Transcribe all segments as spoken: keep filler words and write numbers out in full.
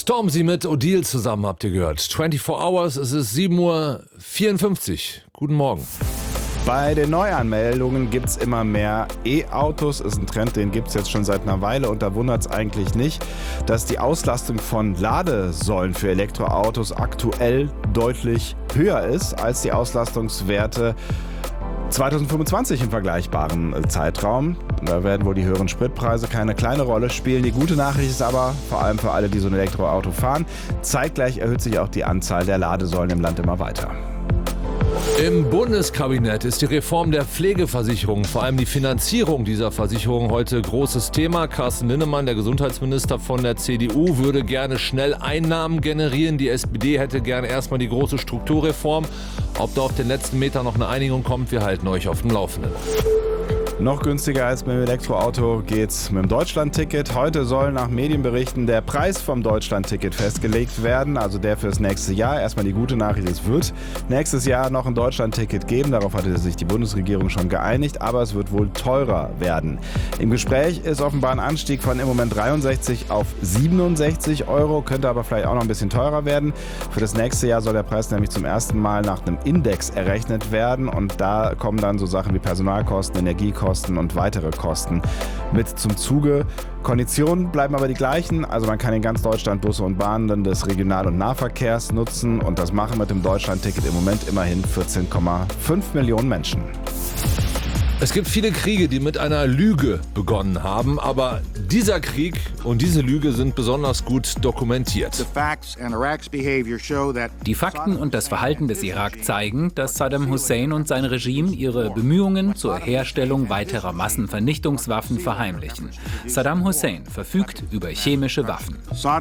Stormzy mit Odile zusammen, habt ihr gehört. vierundzwanzig Hours, es ist sieben Uhr vierundfünfzig. Guten Morgen. Bei den Neuanmeldungen gibt es immer mehr E-Autos. Ist ein Trend, den gibt es jetzt schon seit einer Weile. Und da wundert es eigentlich nicht, dass die Auslastung von Ladesäulen für Elektroautos aktuell deutlich höher ist als die Auslastungswerte zweitausendfünfundzwanzig im vergleichbaren Zeitraum. Da werden wohl die höheren Spritpreise keine kleine Rolle spielen. Die gute Nachricht ist aber, vor allem für alle, die so ein Elektroauto fahren, zeitgleich erhöht sich auch die Anzahl der Ladesäulen im Land immer weiter. Im Bundeskabinett ist die Reform der Pflegeversicherung, vor allem die Finanzierung dieser Versicherung, heute großes Thema. Carsten Linnemann, der Gesundheitsminister von der C D U, würde gerne schnell Einnahmen generieren. Die S P D hätte gerne erstmal die große Strukturreform. Ob da auf den letzten Meter noch eine Einigung kommt, wir halten euch auf dem Laufenden. Noch günstiger als mit dem Elektroauto geht's mit dem Deutschlandticket. Heute soll nach Medienberichten der Preis vom Deutschlandticket festgelegt werden, also der fürs nächste Jahr. Erstmal die gute Nachricht, es wird nächstes Jahr noch ein Deutschlandticket geben. Darauf hatte sich die Bundesregierung schon geeinigt, aber es wird wohl teurer werden. Im Gespräch ist offenbar ein Anstieg von im Moment dreiundsechzig auf siebenundsechzig Euro, könnte aber vielleicht auch noch ein bisschen teurer werden. Für das nächste Jahr soll der Preis nämlich zum ersten Mal nach einem Index errechnet werden und da kommen dann so Sachen wie Personalkosten, Energiekosten und weitere Kosten mit zum Zuge. Konditionen bleiben aber die gleichen, also man kann in ganz Deutschland Busse und Bahnen des Regional- und Nahverkehrs nutzen und das machen mit dem Deutschlandticket im Moment immerhin vierzehn Komma fünf Millionen Menschen. Es gibt viele Kriege, die mit einer Lüge begonnen haben, aber dieser Krieg und diese Lüge sind besonders gut dokumentiert. Die Fakten und das Verhalten des Irak zeigen, dass Saddam Hussein und sein Regime ihre Bemühungen zur Herstellung weiterer Massenvernichtungswaffen verheimlichen. Saddam Hussein verfügt über chemische Waffen.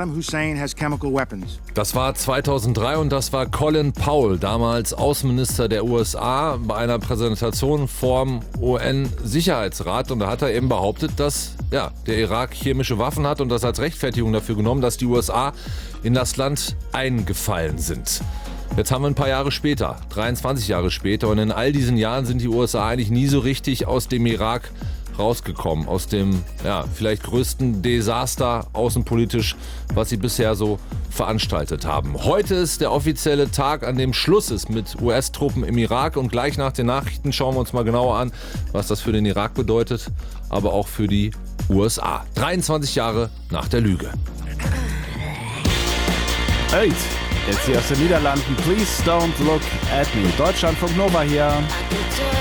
Das war zweitausenddrei und das war Colin Powell, damals Außenminister der U S A, bei einer Präsentation vorm U N-Sicherheitsrat. Und da hat er eben behauptet, dass ja, der Irak chemische Waffen hat und das als Rechtfertigung dafür genommen, dass die U S A in das Land eingefallen sind. Jetzt haben wir ein paar Jahre später, dreiundzwanzig Jahre später, und in all diesen Jahren sind die U S A eigentlich nie so richtig aus dem Irak rausgekommen, aus dem ja, vielleicht größten Desaster außenpolitisch, was sie bisher so veranstaltet haben. Heute ist der offizielle Tag, an dem Schluss ist mit U S-Truppen im Irak, und gleich nach den Nachrichten schauen wir uns mal genauer an, was das für den Irak bedeutet, aber auch für die U S A. dreiundzwanzig Jahre nach der Lüge. Hey, jetzt hier aus den Niederlanden, Please Don't Look at Me. Deutschlandfunk Nova hier.